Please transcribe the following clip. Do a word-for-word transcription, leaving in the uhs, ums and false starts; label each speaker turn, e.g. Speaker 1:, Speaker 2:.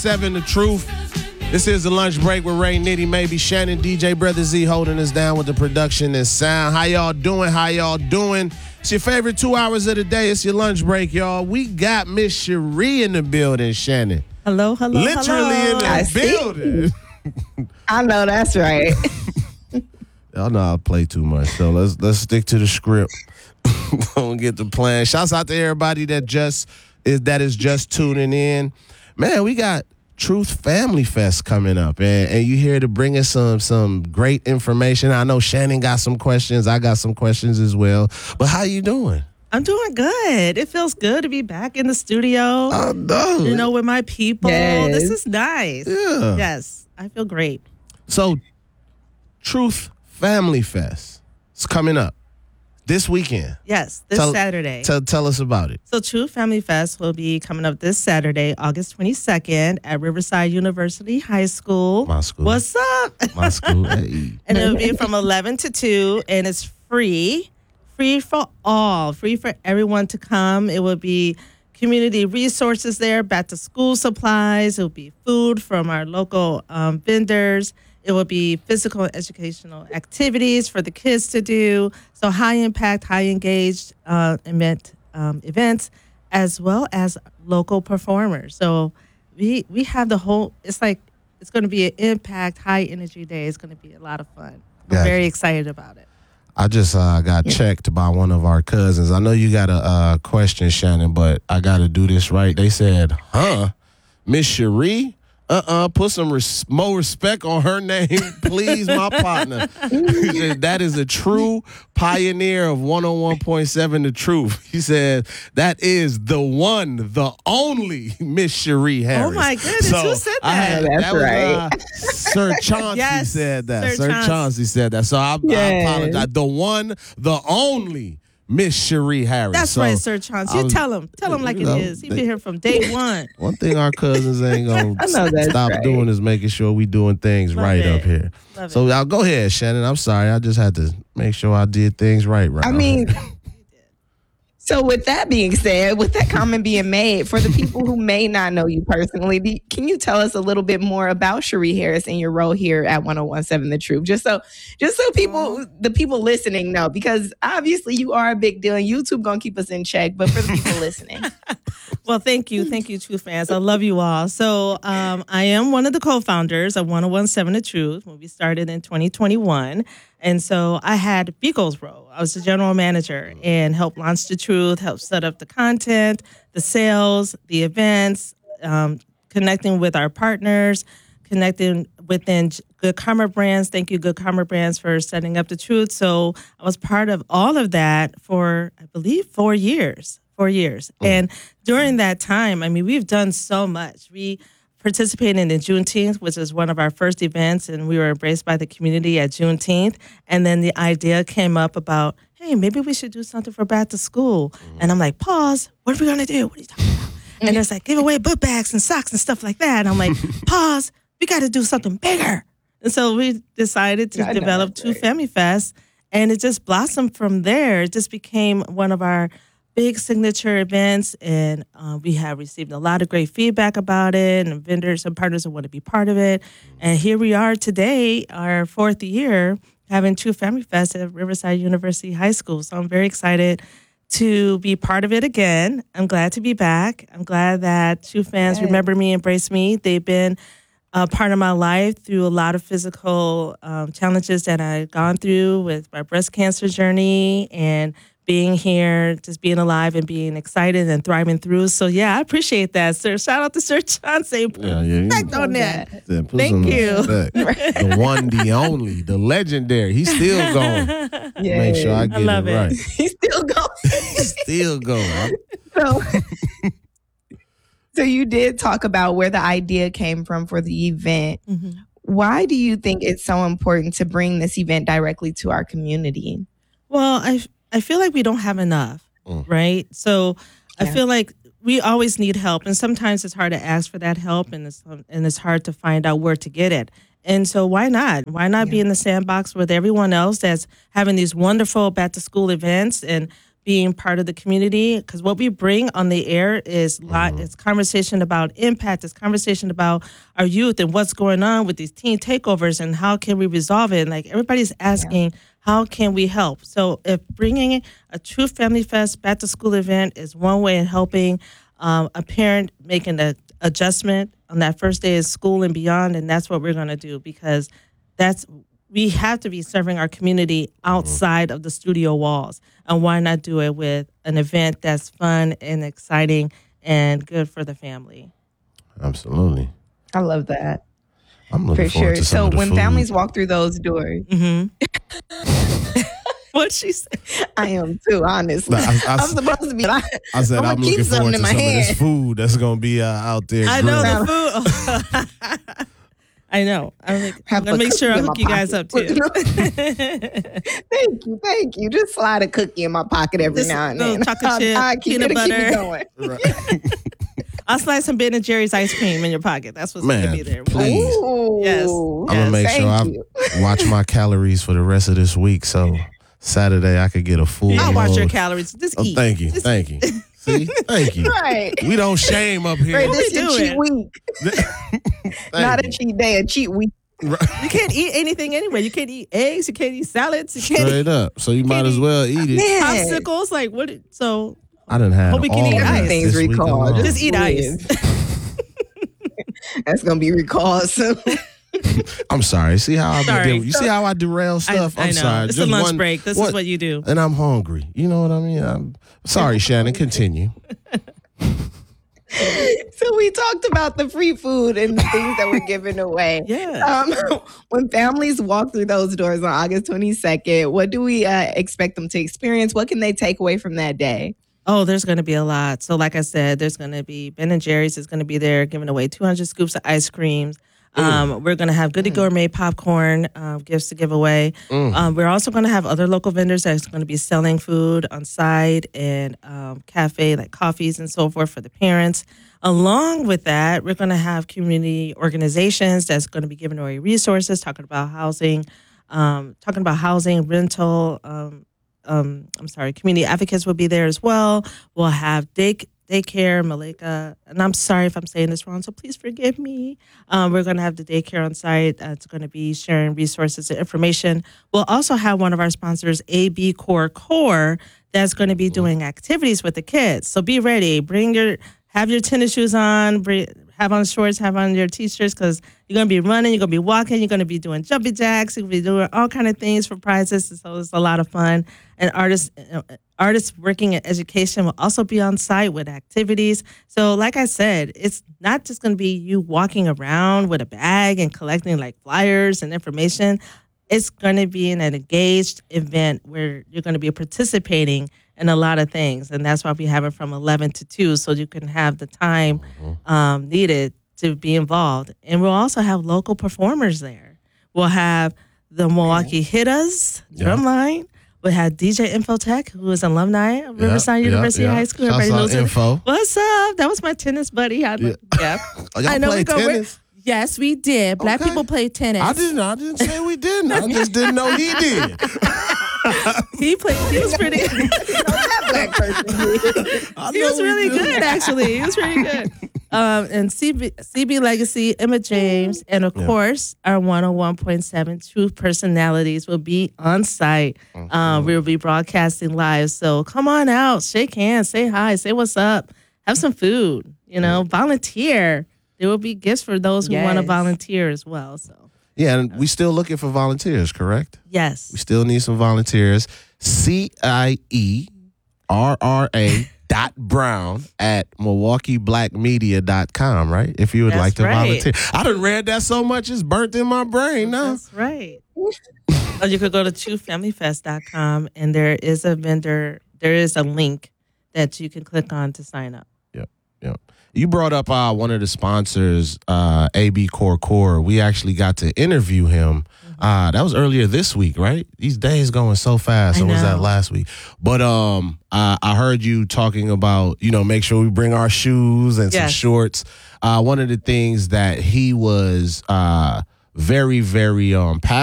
Speaker 1: Seven, the truth. This is the lunch break with Ray Nitty, maybe Shannon, D J Brother Z holding us down with the production and sound. How y'all doing? How y'all doing? It's your favorite two hours of the day. It's your lunch break, y'all. We got Miss Cherie in the building, Shannon.
Speaker 2: Hello, hello,
Speaker 1: Literally
Speaker 2: hello.
Speaker 1: in the
Speaker 3: I
Speaker 1: building.
Speaker 3: I know that's right.
Speaker 1: Y'all know I play too much, so let's let's stick to the script. Don't get the plan. Shouts out to everybody that just is that is just tuning in. Man, we got Truth Family Fest coming up, and, and you here to bring us some some great information. I know Shannon got some questions. I got some questions as well. But how you doing?
Speaker 2: I'm doing good. It feels good to be back in the studio.
Speaker 1: I know.
Speaker 2: You know, with my people.
Speaker 3: Yes.
Speaker 2: This is nice.
Speaker 1: Yeah.
Speaker 2: Yes, I feel great.
Speaker 1: So, Truth Family Fest is coming up this weekend.
Speaker 2: Yes, this
Speaker 1: Tell-
Speaker 2: Saturday.
Speaker 1: Tell tell us about it.
Speaker 2: So True Family Fest will be coming up this Saturday, August twenty-second at Riverside University High School.
Speaker 1: My school.
Speaker 2: What's up?
Speaker 1: My school. Hey.
Speaker 2: And it'll be from eleven to two, and it's free. Free for all. Free for everyone to come. It will be community resources there, back to school supplies. It will be food from our local um, vendors. It will be physical and educational activities for the kids to do. So high impact, high engaged uh, event, um, events, as well as local performers. So we we have the whole, it's like, it's going to be an impact, high energy day. It's going to be a lot of fun. I'm
Speaker 1: Gotcha.
Speaker 2: very excited about it.
Speaker 1: I just uh, got checked by one of our cousins. I know you got a uh, question, Shannon, but I got to do this right. They said, huh, Miss Cherie? Uh-uh, put some res- more respect on her name, please, my partner. He said, that is a true pioneer of one oh one point seven The Truth. He said, that is the one, the only Miss Cherie Harris.
Speaker 2: Oh, my goodness, who said
Speaker 1: I
Speaker 2: that?
Speaker 1: had,
Speaker 3: That's
Speaker 1: that was,
Speaker 3: right.
Speaker 1: uh, Sir Chauncey
Speaker 2: Yes,
Speaker 1: said that.
Speaker 2: Sir
Speaker 1: Sir
Speaker 2: Chauncey.
Speaker 1: Chauncey said that. So I, I
Speaker 3: Yes.
Speaker 1: apologize. The one, the only Miss Cherie Harris.
Speaker 2: That's
Speaker 1: So
Speaker 2: right, Sir Chauncey.
Speaker 1: I
Speaker 2: You
Speaker 1: was-
Speaker 2: tell him. Tell him like
Speaker 1: you know,
Speaker 2: it is. He's
Speaker 1: they-
Speaker 2: been here from day one.
Speaker 1: One thing our cousins ain't gonna
Speaker 3: I know that's
Speaker 1: stop
Speaker 3: right.
Speaker 1: doing is making sure we doing things
Speaker 2: Love
Speaker 1: right
Speaker 2: it.
Speaker 1: up here.
Speaker 2: Love
Speaker 1: So y'all go ahead, Shannon. I'm sorry. I just had to make sure I did things right. Right.
Speaker 3: I mean, so with that being said, with that comment being made, for the people who may not know you personally, do- can you tell us a little bit more about Cherie Harris and your role here at one oh one seven The Truth? Just so, just so people, the people listening know, because obviously you are a big deal, and YouTube gonna keep us in check. But for the people listening,
Speaker 2: Well, thank you. Thank you, True fans. I love you all. So um, I am one of the co-founders of one oh one seven The Truth when we started in twenty twenty-one. And so I had Beagle's role. I was the general manager and helped launch The Truth, helped set up the content, the sales, the events, um, connecting with our partners, connecting within Good Karma Brands. Thank you, Good Karma Brands, for setting up The Truth. So I was part of all of that for, I believe, four years. Four years. And during that time, I mean, we've done so much. We participated in Juneteenth, which is one of our first events, and we were embraced by the community at Juneteenth. And then the idea came up about, hey, maybe we should do something for back to school. And I'm like, pause. What are we going to do? What are you talking about? And there's like, give away book bags and socks and stuff like that. And I'm like, pause. We got to do something bigger. And so we decided to
Speaker 3: I know,
Speaker 2: develop
Speaker 3: that's
Speaker 2: True
Speaker 3: right.
Speaker 2: Family Fest. And it just blossomed from there. It just became one of our big signature events, and uh, we have received a lot of great feedback about it, and vendors and partners that want to be part of it. And here we are today, our fourth year, having True Family Fest at Riverside University High School. So I'm very excited to be part of it again. I'm glad to be back. I'm glad that True fans
Speaker 3: Yes.
Speaker 2: remember me, embrace me. They've been a part of my life through a lot of physical um, challenges that I've gone through with my breast cancer journey and being here, just being alive and being excited and thriving through. So, yeah, I appreciate that, sir. Shout out to Sir Chauncey.
Speaker 1: Yeah, yeah.
Speaker 2: Respect on that.
Speaker 1: Yeah, put
Speaker 2: Thank
Speaker 1: some
Speaker 2: you.
Speaker 1: respect. The one, the only, the legendary. He's still going. Make sure I
Speaker 3: Yeah.
Speaker 1: get
Speaker 2: love
Speaker 1: it
Speaker 2: it.
Speaker 1: right.
Speaker 3: he's still going.
Speaker 1: Still going.
Speaker 3: So, so you did talk about where the idea came from for the event.
Speaker 2: Mhm.
Speaker 3: Why do you think it's so important to bring this event directly to our community?
Speaker 2: Well, I I feel like we don't have enough,
Speaker 1: Mm.
Speaker 2: right? So I
Speaker 3: Yeah.
Speaker 2: feel like we always need help, and sometimes it's hard to ask for that help, and it's and it's hard to find out where to get it. And so why not? Why not be
Speaker 3: Yeah.
Speaker 2: in the sandbox with everyone else that's having these wonderful back to school events and being part of the community, because what we bring on the air is lot,
Speaker 1: Mm-hmm.
Speaker 2: it's conversation about impact, it's conversation about our youth and what's going on with these teen takeovers and how can we resolve it. Like everybody's asking, how can we help? So if bringing a True Family Fest back to school event is one way of helping um, a parent making an adjustment on that first day of school and beyond, and that's what we're going to do, because that's we have to be serving our community outside of the studio walls. And why not do it with an event that's fun and exciting and good for the family?
Speaker 1: Absolutely.
Speaker 3: I love that.
Speaker 1: I'm looking
Speaker 3: For
Speaker 1: forward
Speaker 3: sure.
Speaker 1: to some
Speaker 3: So
Speaker 1: of the
Speaker 3: when
Speaker 1: food.
Speaker 3: families walk through those doors,
Speaker 2: What'd she say?
Speaker 3: I am too, honestly.
Speaker 1: No, I- I-
Speaker 3: I'm supposed to be like,
Speaker 1: I said
Speaker 3: I'ma
Speaker 1: I'm
Speaker 3: keep
Speaker 1: looking
Speaker 3: something
Speaker 1: forward
Speaker 3: in
Speaker 1: to
Speaker 3: my
Speaker 1: some of this
Speaker 3: hand.
Speaker 1: food that's going to be uh, out there.
Speaker 2: I know
Speaker 1: grilling.
Speaker 2: the food. I know. I'm, like, I'm
Speaker 3: Have
Speaker 2: gonna
Speaker 3: a
Speaker 2: make sure I
Speaker 3: cookie in
Speaker 2: hook
Speaker 3: my
Speaker 2: you guys up
Speaker 3: pocket.
Speaker 2: too.
Speaker 3: Thank you, thank you. Just slide a cookie in my pocket every
Speaker 2: Just
Speaker 3: now and
Speaker 2: little
Speaker 3: then.
Speaker 2: chocolate
Speaker 3: I'll-
Speaker 2: chip,
Speaker 3: I'll keep,
Speaker 2: peanut
Speaker 3: it'll keep me
Speaker 2: butter.
Speaker 3: going.
Speaker 1: Right.
Speaker 2: I'll slide some Ben and Jerry's ice cream in your pocket. That's what's
Speaker 1: Man,
Speaker 2: gonna be there.
Speaker 1: please.
Speaker 3: Ooh,
Speaker 2: Yes.
Speaker 1: I'm
Speaker 2: Yes.
Speaker 1: gonna make sure I
Speaker 3: thank you.
Speaker 1: watch my calories for the rest of this week, so Saturday I could get a full.
Speaker 2: I'll watch your
Speaker 1: load.
Speaker 2: calories. Just
Speaker 1: Oh,
Speaker 2: eat.
Speaker 1: thank you,
Speaker 2: Just
Speaker 1: thank you. See, thank you.
Speaker 3: Right.
Speaker 1: We don't shame up here.
Speaker 3: Right,
Speaker 2: What
Speaker 3: this
Speaker 2: we
Speaker 3: your
Speaker 2: doing?
Speaker 3: cheat week.
Speaker 1: Thank
Speaker 3: Not
Speaker 1: you.
Speaker 3: a cheat day, a cheat week.
Speaker 2: You can't eat anything anyway. You can't eat eggs. You can't eat salads. You can't
Speaker 1: Straight
Speaker 2: eat
Speaker 1: up. So you might as well eat it.
Speaker 3: Man.
Speaker 2: popsicles. Like what? So
Speaker 1: I done had
Speaker 2: Hope we can
Speaker 1: all
Speaker 2: eat
Speaker 1: of
Speaker 2: ice.
Speaker 1: this
Speaker 3: Everything's
Speaker 1: week
Speaker 3: recalled.
Speaker 1: alone.
Speaker 2: just eat ice.
Speaker 3: That's gonna be recalled soon.
Speaker 1: I'm sorry. See how I
Speaker 2: Sorry.
Speaker 1: you see how I derail
Speaker 2: I,
Speaker 1: stuff?
Speaker 2: I
Speaker 1: I'm
Speaker 2: know.
Speaker 1: sorry.
Speaker 2: It's
Speaker 1: Just
Speaker 2: a lunch
Speaker 1: one-
Speaker 2: break. This
Speaker 1: one-
Speaker 2: is what you do.
Speaker 1: And I'm hungry. You know what I mean? I'm sorry, Shannon. Continue.
Speaker 3: So we talked about the free food and the things that we're giving away.
Speaker 2: Yeah.
Speaker 3: Um, when families walk through those doors on August twenty-second, what do we uh, expect them to experience? What can they take away from that day?
Speaker 2: Oh, there's going to be a lot. So, like I said, there's going to be Ben and Jerry's is going to be there giving away two hundred scoops of ice creams. Um, we're going to have Goody Gourmet popcorn um, gifts to give away. Um, we're also going to have other local vendors that's going to be selling food on site and um, cafe, like coffees and so forth for the parents. Along with that, we're going to have community organizations that's going to be giving away resources, talking about housing, um, talking about housing, rental, um, um, I'm sorry, community advocates will be there as well. We'll have day, daycare, Malika, and I'm sorry if I'm saying this wrong, so please forgive me. Um, we're going to have the daycare on site. Uh, it's going to be sharing resources and information. We'll also have one of our sponsors, A B Core Core, that's going to be doing activities with the kids. So be ready. Bring your, have your tennis shoes on, bring, have on shorts, have on your t-shirts, because you're going to be running, you're going to be walking, you're going to be doing jumping jacks, you're going to be doing all kind of things for prizes. So it's a lot of fun. And artists, uh, artists working in education will also be on site with activities. So like I said, it's not just going to be you walking around with a bag and collecting like flyers and information. It's going to be an engaged event where you're going to be participating in a lot of things. And that's why we have it from eleven to two, so you can have the time um, needed to be involved. And we'll also have local performers there. We'll have the Milwaukee Hitters,
Speaker 1: Yeah.
Speaker 2: Drumline. We'll have D J Infotech, who is an alumni of
Speaker 1: Yeah,
Speaker 2: Riverside
Speaker 1: yeah,
Speaker 2: University
Speaker 1: yeah.
Speaker 2: High School.
Speaker 1: Shouts
Speaker 2: Everybody
Speaker 1: out
Speaker 2: knows it.
Speaker 1: Info.
Speaker 2: What's up? That was my tennis buddy. I,
Speaker 1: Yeah.
Speaker 2: yeah.
Speaker 1: Oh, y'all
Speaker 2: I know
Speaker 1: play
Speaker 2: we go. re-
Speaker 1: tennis?
Speaker 2: Yes, we did. Black
Speaker 1: Okay.
Speaker 2: people play tennis.
Speaker 1: I didn't. I didn't say we didn't. I just didn't know he did.
Speaker 2: He played. He was pretty.
Speaker 3: That black person did.
Speaker 1: I
Speaker 2: He
Speaker 1: know
Speaker 2: was
Speaker 1: we
Speaker 2: really
Speaker 1: did.
Speaker 2: good, actually. He was really good. Um, and C B, C B Legacy, Emma James, and of
Speaker 1: Yeah.
Speaker 2: course, our one oh one point seven Truth personalities will be on site. Um, we will be broadcasting live. So come on out, shake hands, say hi, say what's up, have some food, you know, volunteer. There will be gifts for those who want to
Speaker 3: Yes.
Speaker 2: volunteer as well. So,
Speaker 1: Yeah, and we still looking for volunteers, correct?
Speaker 2: yes.
Speaker 1: We still need some volunteers. C I E R R A dot Brown at Milwaukee Black Media dot com, right? If you would
Speaker 2: That's
Speaker 1: like to
Speaker 2: right.
Speaker 1: volunteer. I done read that so much it's burnt in my brain now.
Speaker 2: That's right. Or you could go to true family fest dot com and there is a vendor, there is a link that you can click on to sign up.
Speaker 1: Yep, yep. You brought up uh, one of the sponsors, uh, A B Core Core. We actually got to interview him. Uh, that was earlier this week, right? These days going so fast.
Speaker 2: I
Speaker 1: Or was that
Speaker 2: know.
Speaker 1: last week? But um, I, I heard you talking about, you know, make sure we bring our shoes and some
Speaker 2: Yes.
Speaker 1: shorts. Uh, one of the things that he was uh, very, very um, passionate